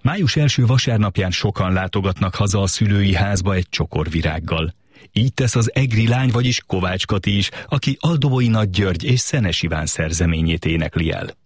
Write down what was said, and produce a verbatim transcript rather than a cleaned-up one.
Május első vasárnapján sokan látogatnak haza a szülői házba egy csokor virággal. Így tesz az egri lány, vagyis Kovács Kati is, aki Aldobói Nagy György és Szenes Iván szerzeményét énekli el.